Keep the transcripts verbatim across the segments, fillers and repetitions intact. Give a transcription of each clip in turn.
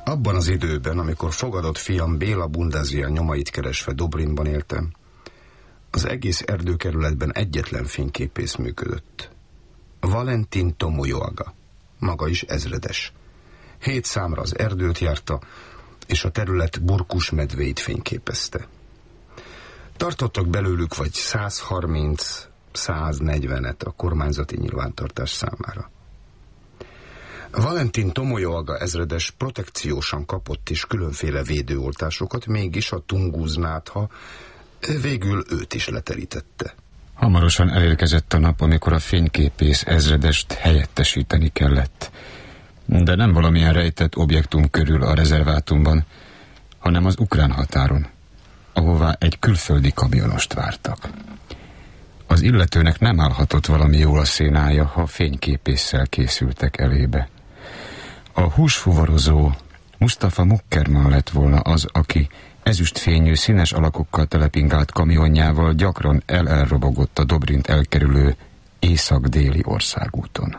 Abban az időben, amikor fogadott fiam Béla Bundázia nyomait keresve Dobrinban éltem, az egész erdőkerületben egyetlen fényképész működött. Valentin Tomoyoaga, maga is ezredes. Hét számra az erdőt járta, és a terület burkus medvéit fényképezte. Tartottak belőlük vagy százharminc-száznegyvenet a kormányzati nyilvántartás számára. Valentin Tomoyoaga ezredes protekciósan kapott is különféle védőoltásokat, mégis a Tunguznátha végül őt is leterítette. Hamarosan elérkezett a nap, amikor a fényképész ezredest helyettesíteni kellett. De nem valamilyen rejtett objektum körül a rezervátumban, hanem az ukrán határon, ahová egy külföldi kamionost vártak. Az illetőnek nem állhatott valami jól a szénája, ha fényképésszel készültek elébe. A húsfuvarozó Mustafa Mukerman lett volna az, aki ezüstfényű színes alakokkal telepingált kamionjával gyakran el-elrobogott a Dobrint elkerülő észak-déli országúton.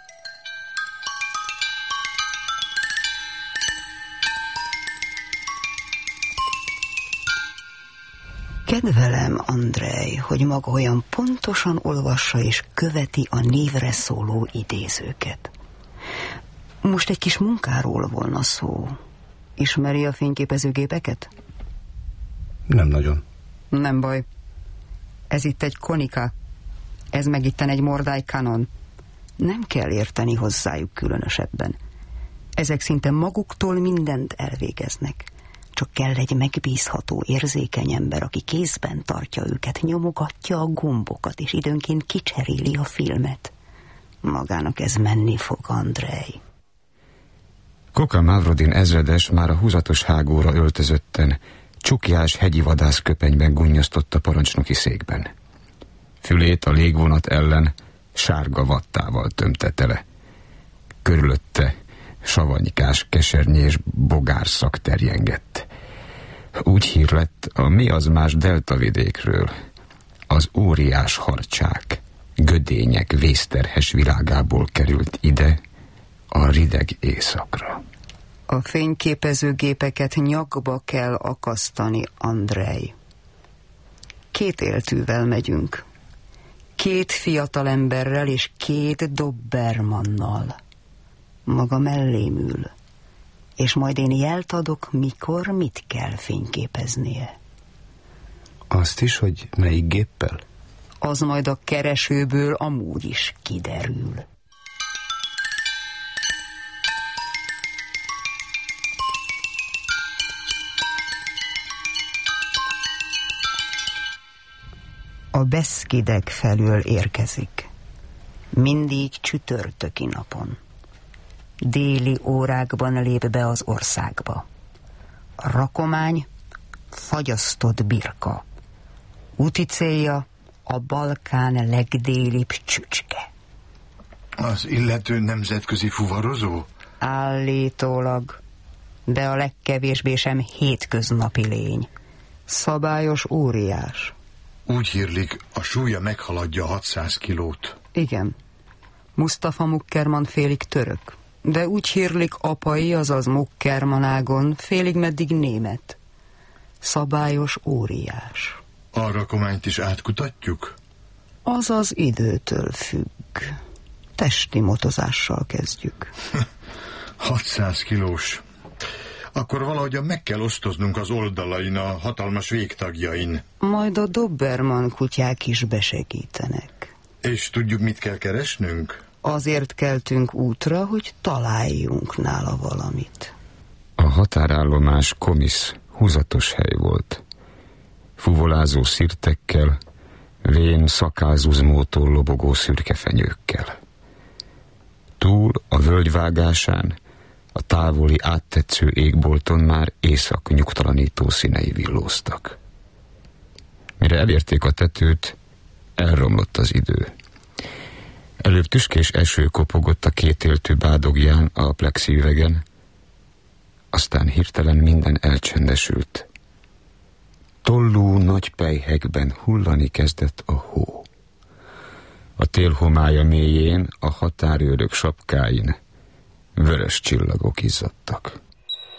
Kedvelem, Andrej, hogy maga olyan pontosan olvassa és követi a névre szóló idézőket. Most egy kis munkáról volna szó. Ismeri a fényképezőgépeket? Nem nagyon. Nem baj. Ez itt egy Konica. Ez meg itten egy Mordai Canon. Nem kell érteni hozzájuk különösebben. Ezek szinte maguktól mindent elvégeznek. Csak kell egy megbízható, érzékeny ember, aki kézben tartja őket, nyomogatja a gombokat, és időnként kicseréli a filmet. Magának ez menni fog, Andrej. Koka Mavrodin ezredes már a húzatos hágóra öltözötten, csukjás hegyi vadászköpenyben gunnyasztott parancsnoki székben. Fülét a légvonat ellen sárga vattával tömte tele. Körülötte savanykás, kesernyés bogárszak terjengett. Úgy hír lett a mi az más deltavidékről, az óriás harcsák, gödények vészterhes világából került ide, a rideg éjszakra. A fényképezőgépeket nyakba kell akasztani, Andrej. Két éltűvel megyünk. Két fiatalemberrel és két Dobermannal. Maga mellém ül, és majd én jelt adok, mikor mit kell fényképeznie. Azt is, hogy melyik géppel? Az majd a keresőből amúgy is kiderül. A Beszkidek felől érkezik. Mindig csütörtöki napon. Déli órákban lép be az országba. A rakomány fagyasztott birka. Úti célja a Balkán legdélibb csücske. Az illető nemzetközi fuvarozó? Állítólag, de a legkevésbé sem hétköznapi lény. Szabályos óriás. Úgy hírlik, a súlya meghaladja hatszáz kilót. Igen. Mustafa Mukerman félig török, de úgy hírlik apai, azaz Mukermanágon félig meddig német. Szabályos óriás. A rakományt is átkutatjuk? Az az időtől függ. Testi motozással kezdjük. hatszáz kilós. Akkor valahogyan meg kell osztoznunk az oldalain, a hatalmas végtagjain. Majd a Doberman kutyák is besegítenek. És tudjuk, mit kell keresnünk? Azért keltünk útra, hogy találjunk nála valamit. A határállomás komisz húzatos hely volt. Fuvolázó szirtekkel, vén szakázuzmótól lobogó szürke fenyőkkel. Túl a völgyvágásán, a távoli áttetsző égbolton már éjszak nyugtalanító színei villóztak. Mire elérték a tetőt, elromlott az idő. Előbb tüskés eső kopogott a kétéltű bádogján a plexiüvegen, aztán hirtelen minden elcsendesült. Tollú nagy pelyhekben hullani kezdett a hó. A tél homálya mélyén, a határőrök sapkáin vörös csillagok izzadtak.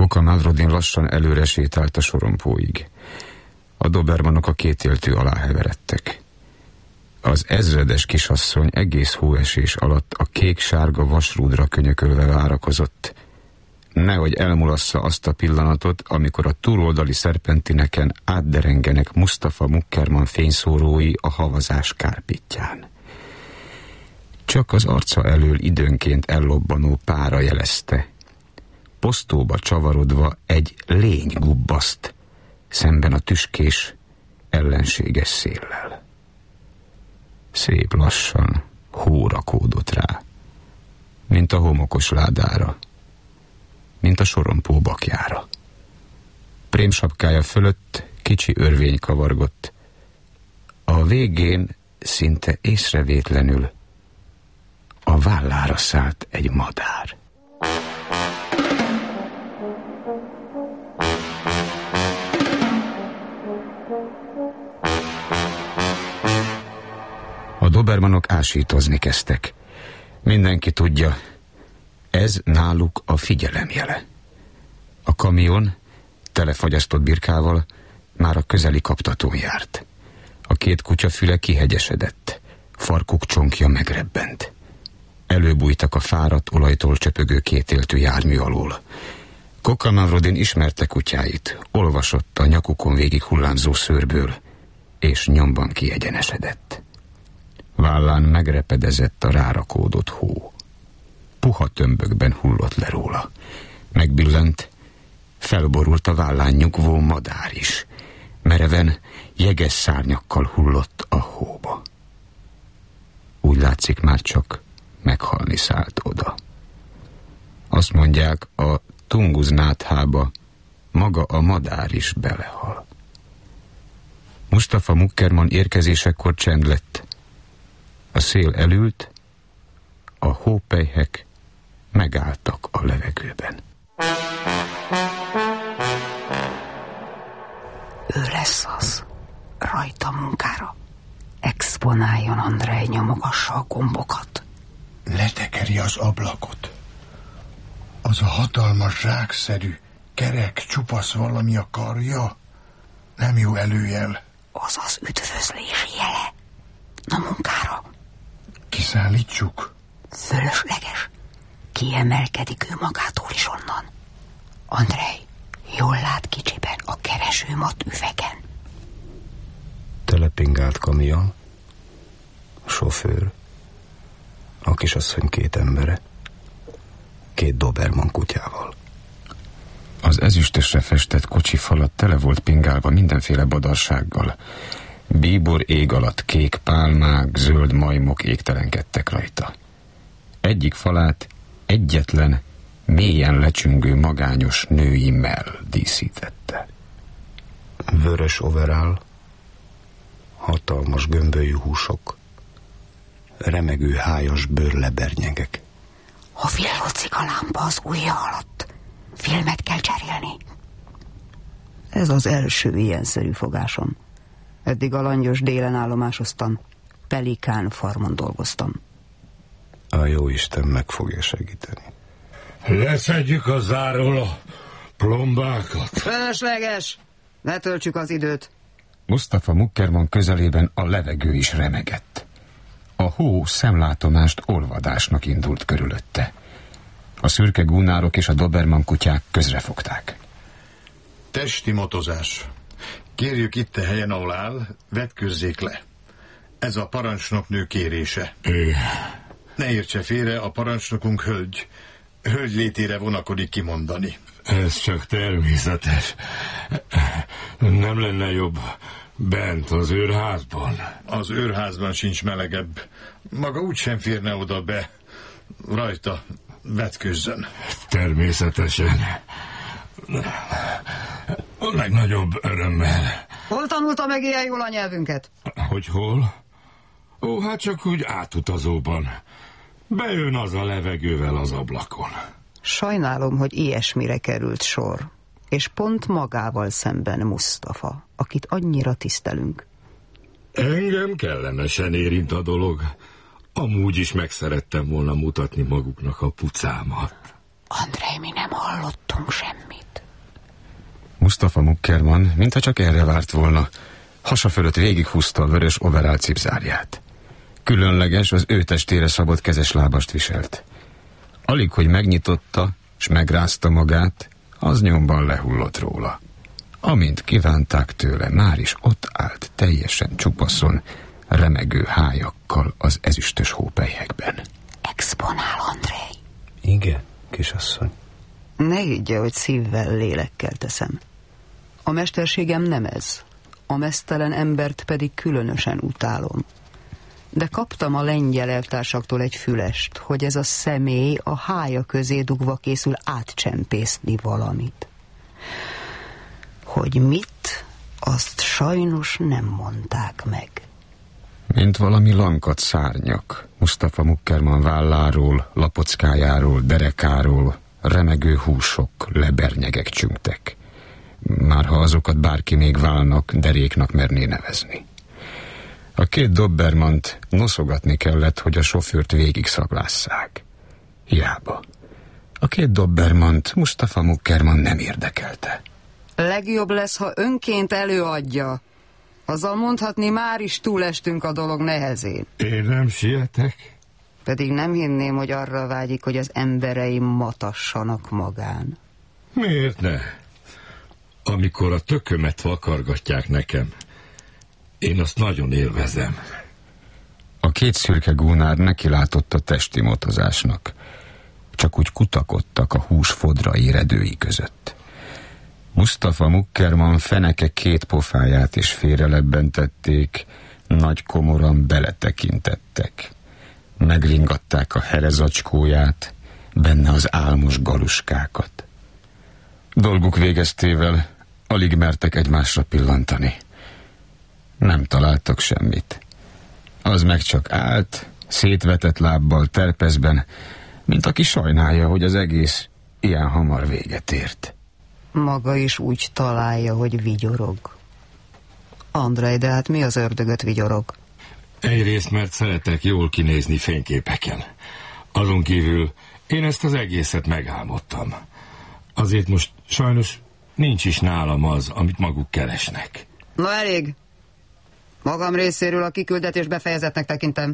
Koka Mavrodin lassan előre sétált a sorompóig. A dobermanok a kétéltő alá heveredtek. Az ezredes kisasszony egész hóesés alatt a kék-sárga vasrúdra könyökölve várakozott, nehogy elmulassza azt a pillanatot, amikor a túloldali szerpentineken átderengenek Mustafa Mukerman fényszórói a havazás kárpitján. Csak az arca elől időnként ellobbanó pára jelezte. Posztóba csavarodva egy lény gubbaszt, szemben a tüskés, ellenséges széllel. Szép lassan hó rakódott rá, mint a homokos ládára, mint a sorompó bakjára. Prémsapkája fölött kicsi örvény kavargott. A végén szinte észrevétlenül a vállára szállt egy madár. A dobermanok ásítozni kezdtek. Mindenki tudja, ez náluk a figyelem jele. A kamion, telefagyasztott birkával, már a közeli kaptatón járt. A két kutya füle kihegyesedett, farkuk csonkja megrebbent. Előbújtak a fáradt, olajtól csöpögő kétéltű jármű alól. Koka Mavrodin ismerte kutyáit, olvasott a nyakukon végig hullámzó szőrből, és nyomban kiegyenesedett. Vállán megrepedezett a rárakódott hó. Puha tömbökben hullott le róla. Megbillent, felborult a vállán nyugvó madár is. Mereven, jeges szárnyakkal hullott a hóba. Úgy látszik, már csak meghalni szállt oda. Azt mondják, a Tunguz-Náthába maga a madár is belehal. Mustafa Mukerman érkezésekor csend lett. A szél elült, a hópelyhek megálltak a levegőben. Ő lesz az, rajta munkára. Exponáljon, Andrej, nyomogassa a gombokat. Letekeri az ablakot. Az a hatalmas zsákszerű, kerek, csupasz valami a karja. Nem jó előjel. Az az üdvözlési jele. Na munkára. Kiszállítsuk? Fölösleges. Kiemelkedik ő magától is onnan. Andrej, jól lát kicsiben a keresőmat üvegen. Telepingált kamion, sofőr, a kisasszony két embere, két doberman kutyával. Az ezüstösre festett kocsi falat tele volt pingálva mindenféle badarsággal. Bíbor ég alatt kék pálmák, zöld majmok égtelenkedtek rajta. Egyik falát egyetlen, mélyen lecsüngő magányos női mell díszítette. Vörös overall, hatalmas gömbölyű húsok, remegő hájas bőrlebernyegek. Ha villózik a lámpa az ujja alatt, filmet kell cserélni. Ez az első ilyenszerű fogásom. Eddig a Langyos délen állomásoztam, Pelikán farmon dolgoztam. A jóisten meg fogja segíteni. Leszedjük a záról a plombákat. Fölösleges! Ne töltsük az időt. Mustafa Mukerman közelében a levegő is remegett. A hó szemlátomást olvadásnak indult körülötte. A szürke gúnárok és a doberman kutyák közrefogták. Testi motozás. Kérjük itt a helyen, ahol áll, vetkőzzék le. Ez a parancsnoknő kérése. É. Ne értse félre, a parancsnokunk hölgy. Hölgy létére vonakodik kimondani. Ez csak természetes. Nem lenne jobb bent az őrházban? Az őrházban sincs melegebb. Maga úgy sem férne oda be. Rajta vetkőzzön. Természetesen. A legnagyobb örömmel. Hol tanulta meg ilyen jól a nyelvünket? Hogy hol? Ó, hát csak úgy átutazóban. Bejön az a levegővel az ablakon. Sajnálom, hogy ilyesmire került sor. És pont magával szemben Mustafa, akit annyira tisztelünk. Engem kellemesen érint a dolog. Amúgy is megszerettem volna mutatni maguknak a pucámat. Andrej, mi nem hallottunk semmit. Mustafa Mukerman, mintha csak erre várt volna, hasa fölött végighúzta a vörös overall cipzárját. Különleges, az ő testére szabott kezes lábast viselt. Alig, hogy megnyitotta, s megrázta magát, az nyomban lehullott róla. Amint kívánták tőle, már is ott állt teljesen csupaszon, remegő hájakkal az ezüstös hópelyhekben. Exponál, Andrej. Igen, kisasszony. Ne higgye, hogy szívvel, lélekkel teszem. A mesterségem nem ez. A meztelen embert pedig különösen utálom. De kaptam a lengyel elvtársaktól egy fülest, hogy ez a személy a hája közé dugva készül átcsempészni valamit. Hogy mit, azt sajnos nem mondták meg. Mint valami lankadt szárnyak, Mustafa Mukerman válláról, lapockájáról, derekáról remegő húsok, lebernyegek csüngtek. Márha azokat bárki még válnak, deréknak merné nevezni. A két Dobermant noszogatni kellett, hogy a sofőrt végig szaglásszák. Hiába. A két Dobermant Mustafa Mukerman nem érdekelte. Legjobb lesz, ha önként előadja. Azzal mondhatni, már is túlestünk a dolog nehezén. Én nem sietek. Pedig nem hinném, hogy arra vágyik, hogy az embereim matassanak magán. Miért ne? Amikor a tökömet vakargatják nekem, én azt nagyon élvezem. A két szürke gúnár nekilátott a testi motozásnak. Csak úgy kutakodtak a hús fodrai redői között. Mustafa Mukerman feneke két pofáját is félrelebbentették, nagy komoran beletekintettek. Megringatták a herezacskóját, benne az álmos galuskákat. Dolguk végeztével alig mertek egymásra pillantani. Nem találtak semmit. Az meg csak állt, szétvetett lábbal terpeszben, mint aki sajnálja, hogy az egész ilyen hamar véget ért. Maga is úgy találja, hogy vigyorog. Andrej, de hát mi az ördögöt vigyorog? Egyrészt, mert szeretek jól kinézni fényképeken. Azon kívül én ezt az egészet megálmodtam. Azért most sajnos nincs is nálam az, amit maguk keresnek. Na elég! Magam részéről a kiküldetés befejezetnek tekintem.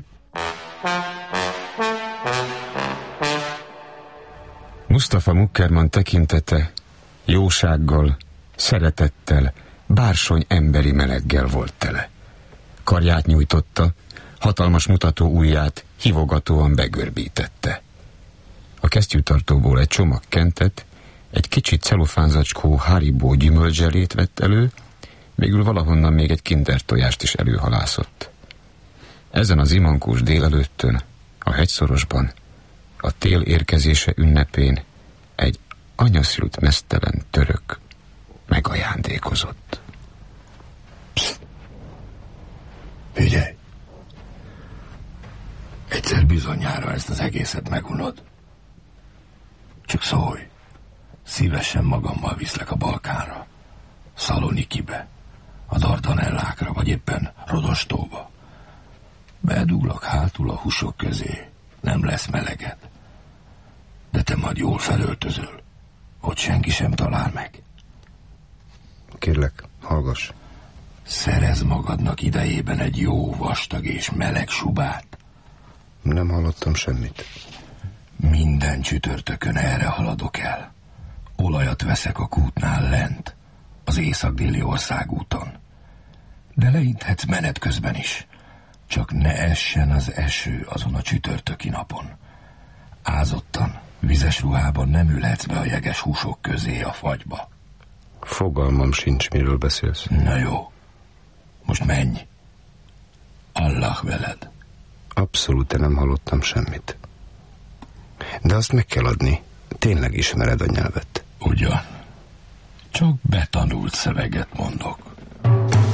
Mustafa Mukerman tekintete jósággal, szeretettel, bársony emberi meleggel volt tele. Karját nyújtotta, hatalmas mutató ujját hívogatóan begörbítette. A kesztyűtartóból egy csomag kentet, egy kicsit celofánzacskó Haribo gyümölcselét vett elő, végül valahonnan még egy kinder tojást is előhalászott. Ezen az imankós délelőttön, a hegyszorosban, a tél érkezése ünnepén egy anyaszült meztelen török megajándékozott. Psst! Figyelj! Egyszer bizonyára ezt az egészet megunod. Csak szólj, szívesen magammal viszlek a Balkánra, Szalonikibe, a Dardanellákra, vagy éppen Rodostóba. Bedúlok hátul a húsok közé, nem lesz meleged. De te majd jól felöltözöl, hogy senki sem talál meg. Kérlek, hallgass. Szerez magadnak idejében egy jó, vastag és meleg subát. Nem hallottam semmit. Minden csütörtökön erre haladok el. Olajat veszek a kútnál lent, az észak-déli országúton. De leinthetsz menet közben is. Csak ne essen az eső azon a csütörtöki napon. Ázottan, vizes ruhában nem ülhetsz be a jeges húsok közé a fagyba. Fogalmam sincs, miről beszélsz. Na jó, most menj. Allah veled. Abszolút nem hallottam semmit. De azt meg kell adni. Tényleg ismered a nyelvet. Ugyan. Csak betanult szöveget mondok.